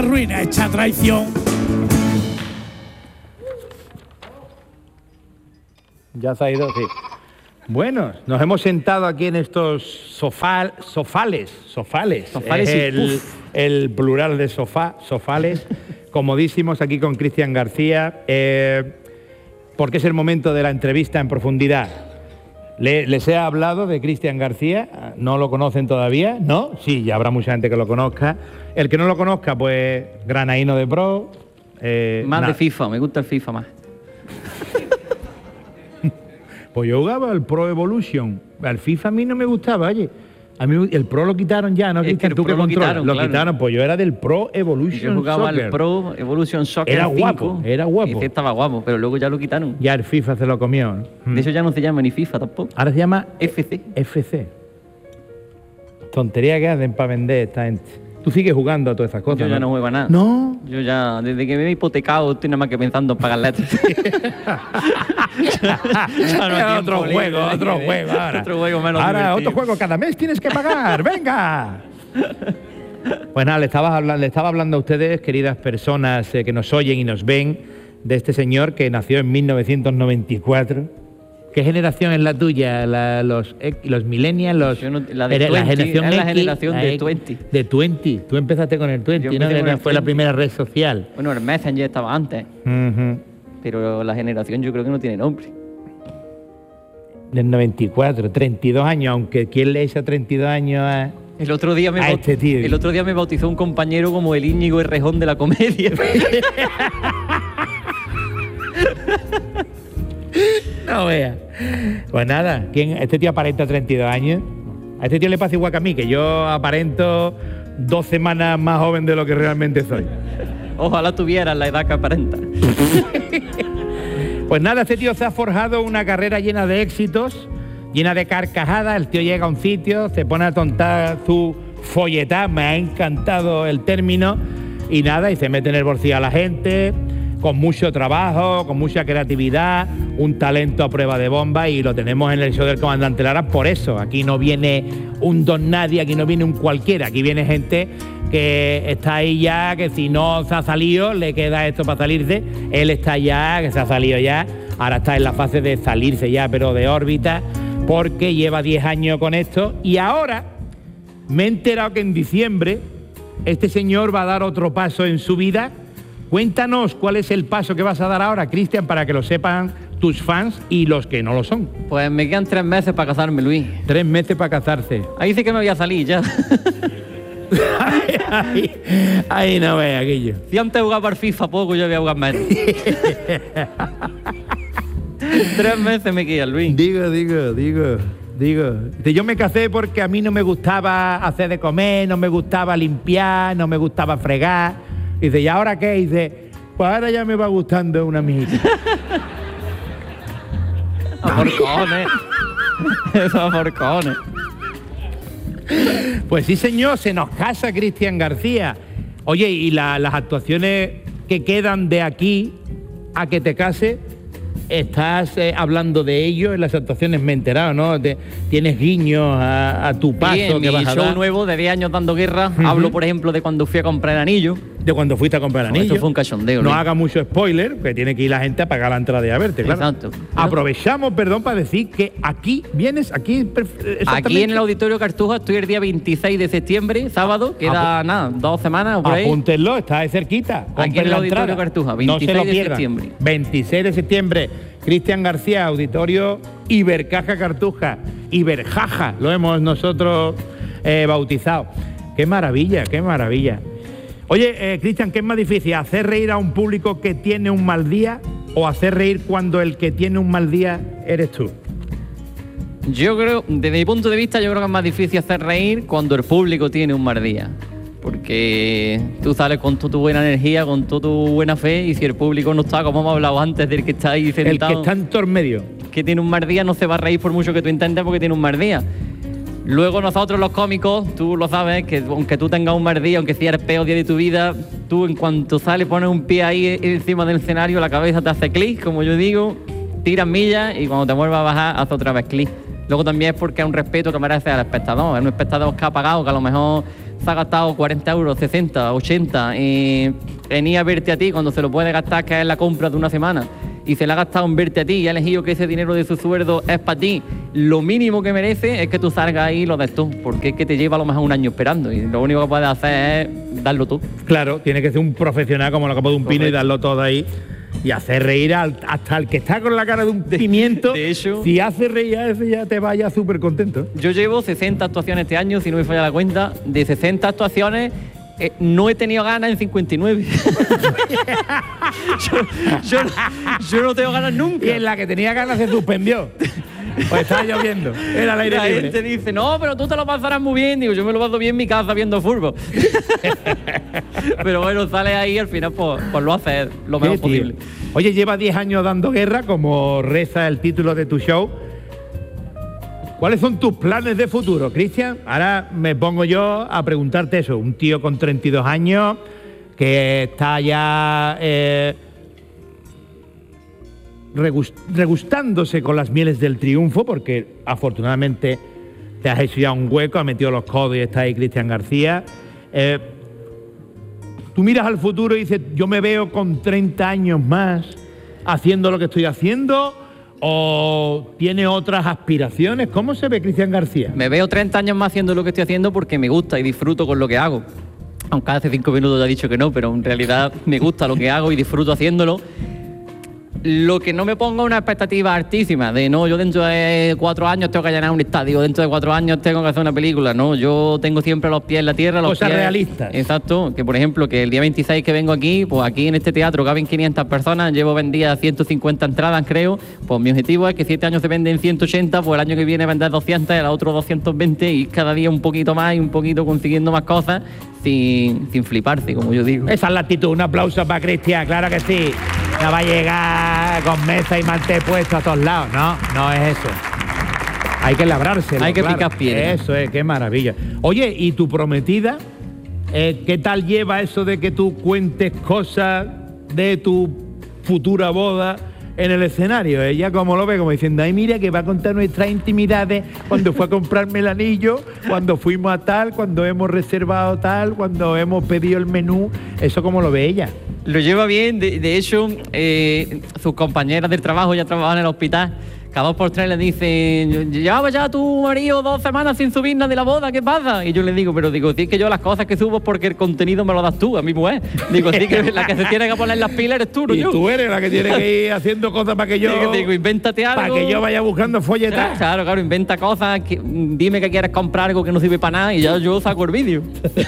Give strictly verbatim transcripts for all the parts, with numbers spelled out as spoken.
ruina hecha traición. Ya se ha ido, sí. Bueno, nos hemos sentado aquí en estos sofá, sofales, sofales, Sofales y el, puff. el plural de sofá, sofales, comodísimos aquí con Cristian García, eh, porque es el momento de la entrevista en profundidad. Le, les he hablado de Cristian García, no lo conocen todavía, ¿no? Sí, ya habrá mucha gente que lo conozca. El que no lo conozca, pues granaíno de pro. Eh, Más na- de FIFA, me gusta el FIFA más. Pues yo jugaba al Pro Evolution. Al FIFA a mí no me gustaba, oye. A mí el Pro lo quitaron ya, ¿no? Es que Cristian? el ¿Tú Pro qué lo controlas? quitaron, Lo claro. quitaron, pues yo era del Pro Evolution Yo jugaba Soccer. al Pro Evolution Soccer Era cinco, guapo, era guapo. Ese estaba guapo, pero luego ya lo quitaron. Ya el FIFA se lo comió, ¿no? Mm. De eso ya no se llama ni FIFA tampoco. Ahora se llama F C. F C. Tontería que hacen para vender esta gente. Tú sigues jugando a todas esas cosas, Yo ya no juego a nada. No. Yo ya, desde que me he hipotecado, estoy nada más que pensando en pagar letras. Ya no hay Era otro tiempo libre, juego, hay otro que- juego ahora. Otro juego menos Ahora, divertido. otro juego, cada mes tienes que pagar, venga. Pues nada, le, estabas hablando, le estaba hablando a ustedes, queridas personas eh, que nos oyen y nos ven, de este señor que nació en mil novecientos noventa y cuatro. ¿Qué generación es la tuya? La- los, X- los millennials, los... Yo no- la de Era veinte, generación es la X, generación de X, veinte. De veinte. Tú empezaste con el veinte, Yo ¿no? empecé con Que el fue la veinte. primera red social. Bueno, el Messenger estaba antes, Ujú. pero la generación yo creo que no tiene nombre. Del noventa y cuatro, treinta y dos años, aunque ¿quién le echa treinta y dos años a...? El otro día me A baut- este tío. el otro día me bautizó un compañero como el Íñigo Errejón de la comedia. No vea. Pues nada, ¿quién? Este tío aparenta treinta y dos años. A este tío le pasa igual que a mí, que yo aparento dos semanas más joven de lo que realmente soy. Ojalá tuvieras la edad que aparenta. Pues nada, este tío se ha forjado una carrera llena de éxitos, llena de carcajadas. El tío llega a un sitio, se pone a tontar su folletá, me ha encantado el término, y nada, y se mete en el bolsillo a la gente, con mucho trabajo, con mucha creatividad, un talento a prueba de bomba, y lo tenemos en el show del Comandante Lara por eso. Aquí no viene un don nadie, aquí no viene un cualquiera, aquí viene gente que está ahí ya, que si no se ha salido, le queda esto para salirse. Él está ya, que se ha salido ya, ahora está en la fase de salirse ya, pero de órbita, porque lleva diez años con esto, y ahora me he enterado que en diciembre este señor va a dar otro paso en su vida. Cuéntanos cuál es el paso que vas a dar ahora, Cristian, para que lo sepan tus fans y los que no lo son. Pues me quedan tres meses para casarme, Luis. Tres meses para casarse. Ahí sí que me voy a salir ya. Ahí, ahí no ve aquello. Si antes jugaba al FIFA poco, yo voy a jugar menos. Tres meses me quedan, Luis. Digo, digo, digo, digo. Yo me casé porque a mí no me gustaba hacer de comer, no me gustaba limpiar, no me gustaba fregar. Y dice, ¿y ahora qué? Y dice, pues ahora ya me va gustando una mijita. A por cojones. Eso a por cojones. Pues sí, señor, se nos casa Cristian García. Oye, y la- las actuaciones que quedan de aquí a que te case, estás eh, hablando de ello en las actuaciones, me he enterado, ¿no? Te- tienes guiños a, a tu paso Y en que mi vas a show dar. nuevo de diez años dando guerra, hablo, por ejemplo, de cuando fui a comprar el anillo. De cuando fuiste a comprar Eso anillo. fue un cachondeo, No Luis. haga mucho spoiler, que tiene que ir la gente a pagar la entrada y a verte, claro. Exacto. Aprovechamos, perdón, para decir que aquí vienes, aquí perf- exactamente. Aquí en el Auditorio Cartuja estoy el día veintiséis de septiembre, sábado, queda nada, dos semanas o por ahí. Apúntenlo, está ahí cerquita. Aquí Compren en el la Auditorio entrada. Cartuja, No se veintiséis lo de pierdan. septiembre. veintiséis de septiembre. Cristian García, Auditorio Ibercaja Cartuja. Iberjaja, lo hemos nosotros eh, bautizado. Qué maravilla, qué maravilla. Oye, eh, Cristian, ¿qué es más difícil? ¿Hacer reír a un público que tiene un mal día o hacer reír cuando el que tiene un mal día eres tú? Yo creo, desde mi punto de vista, yo creo que es más difícil hacer reír cuando el público tiene un mal día. Porque tú sales con toda tu buena energía, con toda tu buena fe, y si el público no está, como hemos hablado antes, del que está ahí El sentado, que está en todo medio. que tiene un mal día, no se va a reír por mucho que tú intentes porque tiene un mal día. Luego nosotros los cómicos, tú lo sabes, que aunque tú tengas un mal día, aunque sea el peor día de tu vida, tú en cuanto sales pones un pie ahí encima del escenario, la cabeza te hace clic, como yo digo, tiras millas y cuando te vuelvas a bajar, hace otra vez clic. Luego también es porque es un respeto que merece al espectador, es un espectador que ha pagado, que a lo mejor se ha gastado cuarenta euros, sesenta, ochenta en, en ir a verte a ti cuando se lo puede gastar, que es la compra de una semana, y se le ha gastado en verte a ti y ha elegido que ese dinero de su sueldo es para ti, lo mínimo que merece es que tú salgas ahí y lo des tú, porque es que te lleva a lo mejor un año esperando y lo único que puedes hacer es darlo tú. Claro, tiene que ser un profesional como la copa de un pino y darlo todo ahí y hacer reír al, hasta el que está con la cara de un pimiento. De hecho, si hace reír a ese ya te vaya súper contento. Yo llevo sesenta actuaciones este año, si no me falla la cuenta. De sesenta actuaciones, eh, no he tenido ganas en cincuenta y nueve. yo, yo, yo no tengo ganas nunca. Y en la que tenía ganas se suspendió. Pues estaba lloviendo, era el aire la libre. gente dice, no, pero tú te lo pasarás muy bien. Digo, yo me lo paso bien en mi casa viendo fútbol. Pero bueno, sales ahí y al final pues, pues lo haces lo mejor Sí, posible. Oye, lleva diez años dando guerra, como reza el título de tu show. ¿Cuáles son tus planes de futuro, Cristian? Ahora me pongo yo a preguntarte eso. Un tío con treinta y dos años que está ya eh, regust- regustándose con las mieles del triunfo, porque afortunadamente te has hecho ya un hueco, has metido los codos y está ahí Cristian García. Eh, tú miras al futuro y dices, yo me veo con treinta años más haciendo lo que estoy haciendo, o tiene otras aspiraciones. ¿Cómo se ve Cristian García? Me veo treinta años más haciendo lo que estoy haciendo porque me gusta y disfruto con lo que hago. Aunque hace cinco minutos ya he dicho que no, pero en realidad me gusta lo que hago y disfruto haciéndolo. Lo que no me pongo una expectativa altísima de no, yo dentro de cuatro años tengo que llenar un estadio, dentro de cuatro años tengo que hacer una película. No, yo tengo siempre los pies en la tierra. Los Cosas pies, realistas. Exacto, que por ejemplo, que el día veintiséis que vengo aquí, pues aquí en este teatro caben quinientas personas, llevo vendidas ciento cincuenta entradas, creo. Pues mi objetivo es que siete años se venden ciento ochenta, pues el año que viene vender doscientas, el otro doscientos veinte y cada día un poquito más y un poquito consiguiendo más cosas sin, sin fliparse, como yo digo. Esa es la actitud. Un aplauso para Cristian, claro que sí. No va a llegar con mesa y mantel puesto a todos lados. No, no es eso. Hay que labrárselo. Hay que claro. picar piedra. Eso es, qué maravilla. Oye, ¿y tu prometida? Eh, ¿Qué tal lleva eso de que tú cuentes cosas de tu futura boda en el escenario? Ella, como lo ve, como diciendo, ay, mira, que va a contar nuestras intimidades cuando fue a comprarme el anillo, cuando fuimos a tal, cuando hemos reservado tal, cuando hemos pedido el menú. ¿Eso cómo lo ve ella? Lo lleva bien, de, de hecho, eh, sus compañeras del trabajo ya trabajan en el hospital. Cada dos por tres le dicen, llevaba ya tu marido dos semanas sin subir nada de la boda, ¿qué pasa? Y yo le digo, pero digo, sí, es que yo las cosas que subo es porque el contenido me lo das tú, a mi mujer. Digo, sí, que la que se tiene que poner las pilas eres tú, no y yo. tú eres la que tiene que ir haciendo cosas para que yo... Digo, digo, invéntate algo. Para que yo vaya buscando folletas. Claro, claro, inventa cosas, que, dime que quieres comprar algo que no sirve para nada y ya yo saco el vídeo.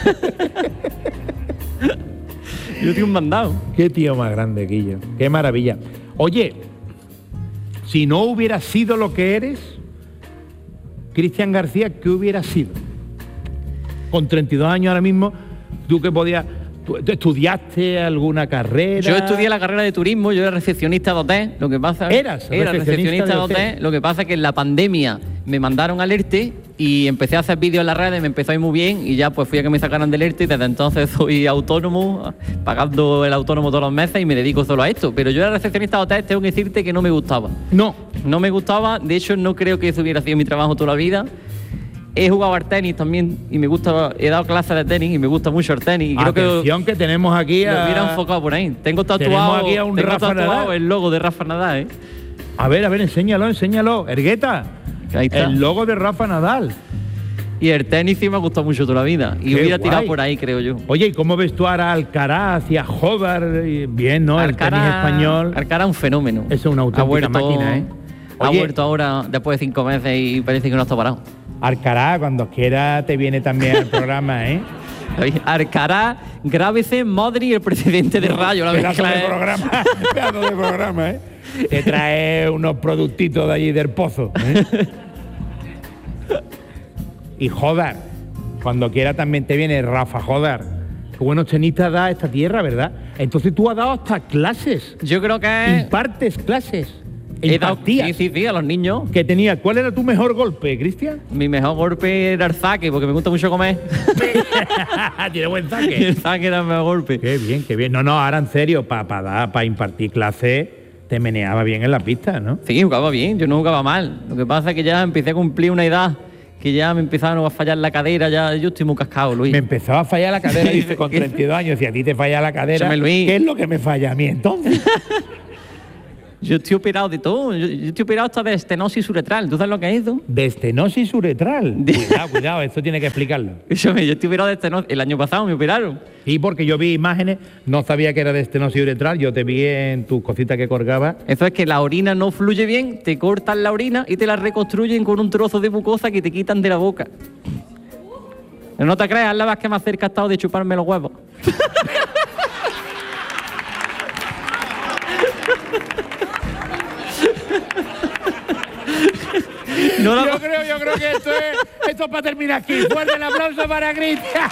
Yo tengo un mandado. Qué tío más grande, Guillo. Qué maravilla. Oye, si no hubieras sido lo que eres, Cristian García, ¿qué hubieras sido? Con treinta y dos años ahora mismo, ¿tú qué podías...? ¿Tú estudiaste alguna carrera? Yo estudié la carrera de turismo, yo era recepcionista de hotel. Lo que pasa ¿Eras? Era recepcionista de hotel. hotel. Lo que pasa es que en la pandemia me mandaron al ERTE y empecé a hacer vídeos en las redes, me empezó a ir muy bien y ya pues fui a que me sacaran del ERTE y desde entonces soy autónomo, pagando el autónomo todos los meses y me dedico solo a esto. Pero yo era recepcionista de hotel, tengo que decirte que no me gustaba. No. No me gustaba, de hecho no creo que eso hubiera sido mi trabajo toda la vida. He jugado al tenis también y me gusta, he dado clases de tenis y me gusta mucho el tenis. Y creo Atención que, que tenemos aquí a... lo hubiera enfocado por ahí. Tengo tatuado, Tenemos aquí a un tengo Rafa tatuado Nadal. el logo de Rafa Nadal, ¿eh? A ver, a ver, enséñalo, enséñalo. Ergueta, Ahí está. el logo de Rafa Nadal. Y el tenis sí me ha gustado mucho toda la vida. Y Qué hubiera guay. tirado por ahí, creo yo. Oye, ¿y cómo ves tú ahora a Alcaraz y a Jobar? Y bien, ¿no? El tenis español. Alcaraz es un fenómeno. Eso es una auténtica ha vuelto, máquina, ¿eh? Ha Oye, vuelto ahora después de cinco meses y parece que no está parado. Alcaraz, cuando quiera te viene también al programa, ¿eh? Alcaraz, Grábese, Modri y el presidente de Rayo. La Pedazo mezcla de es- programa, pedazo de programa, ¿eh? Te trae unos productitos de allí del pozo, ¿eh? Y Jodar, cuando quiera también te viene Rafa Jodar. Qué buenos tenistas da esta tierra, ¿verdad? Entonces tú has dado hasta clases, Yo creo que impartes clases, he dado- impartías. sí, sí, sí, a los niños. Que tenía, ¿cuál era tu mejor golpe, Cristian? Mi mejor golpe era el saque, porque me gusta mucho comer. Tiene buen Y saque. el saque era el mejor golpe. Qué bien, qué bien. No, no, ahora en serio, para pa dar, para impartir clases, te meneaba bien en la pista, ¿no? Sí, jugaba bien, yo no jugaba mal. Lo que pasa es que ya empecé a cumplir una edad que ya me empezaron a fallar la cadera, ya yo estoy muy cascado, Luis. Me empezó a fallar la cadera, dice, con treinta y dos años. Si a ti te falla la cadera, Escúchame, Luis. ¿qué es lo que me falla a mí entonces? Yo estoy operado de todo. Yo, yo estoy operado hasta de estenosis uretral. ¿Tú sabes lo que es eso? De estenosis uretral. De- Cuidado, cuidado, esto tiene que explicarlo. Yo, yo estoy operado de estenosis. El año pasado me operaron. Y porque yo vi imágenes, no sabía que era de estenosis uretral, yo te vi en tus cositas que colgabas. Eso es que la orina no fluye bien, te cortan la orina y te la reconstruyen con un trozo de mucosa que te quitan de la boca. No te creas, la vez que más cerca he estado de chuparme los huevos. No lo- Yo creo, yo creo que esto es, esto es para terminar aquí. Fuerte el aplauso para Cristian.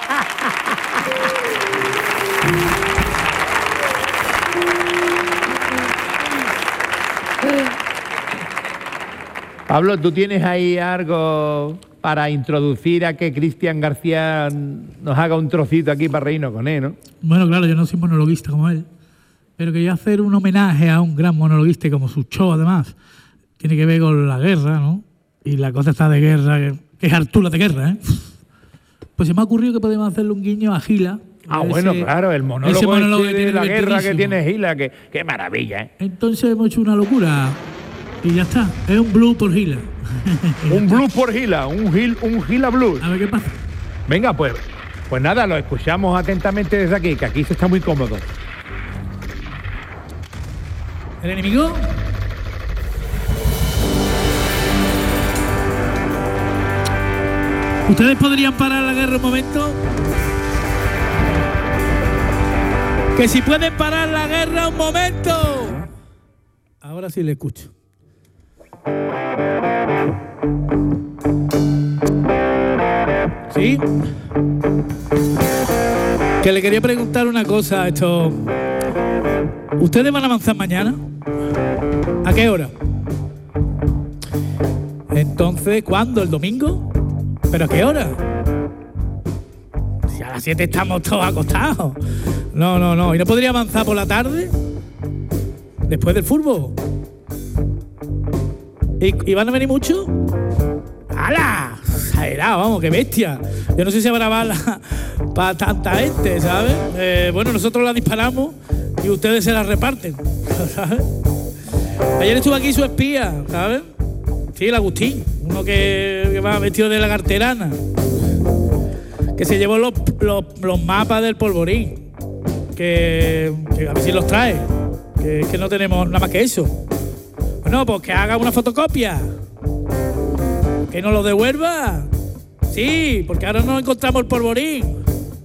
Pablo, ¿tú tienes ahí algo para introducir a que Cristian García nos haga un trocito aquí para reírnos con él, no? Bueno, claro, yo no soy monologuista como él, pero quería hacer un homenaje a un gran monologuista y como su show, además, tiene que ver con la guerra, ¿no? Y la cosa está de guerra, que, que es Arturo de guerra, ¿eh? Pues se me ha ocurrido que podemos hacerle un guiño a Gila. Ah, a bueno, ese- claro, el monólogo, ese monólogo este que de tiene la guerra que divertidísimo. tiene Gila, que qué maravilla, ¿eh? Entonces hemos hecho una locura y ya está. Es un blue por Gila. Un blues por Gila, un, Gil, un Gila blues. A ver qué pasa. Venga, pues, pues nada, lo escuchamos atentamente desde aquí, que aquí se está muy cómodo. ¿El enemigo? ¿Ustedes podrían parar la guerra un momento? Que si pueden parar la guerra un momento. Ahora sí le escucho. ¿Sí? Que le quería preguntar una cosa a esto. ¿Ustedes van a avanzar mañana? ¿A qué hora? Entonces, ¿cuándo? ¿El domingo? ¿Pero a qué hora? Si a las siete estamos todos acostados. No, no, no. ¿Y no podría avanzar por la tarde? ¿Después del fútbol? ¿Y, ¿y van a venir muchos? ¡Hala! Exagerado, vamos, qué bestia. Yo no sé si habrá bala para tanta gente, ¿sabes? Eh, bueno, nosotros la disparamos y ustedes se la reparten, ¿sabes? Ayer estuvo aquí su espía, ¿sabes? Sí, el Agustín, uno que, que va vestido de lagarterana, que se llevó los, los, los mapas del polvorín, que, que a ver si los trae, que, que no tenemos nada más que eso. Bueno, pues que haga una fotocopia, que nos lo devuelva. Sí, porque ahora no encontramos el polvorín.